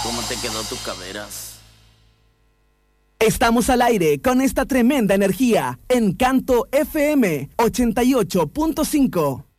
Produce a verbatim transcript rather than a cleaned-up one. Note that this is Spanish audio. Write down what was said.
cómo te quedó tu caderas. Estamos al aire con esta tremenda energía. Encanto F M ochenta y ocho punto cinco.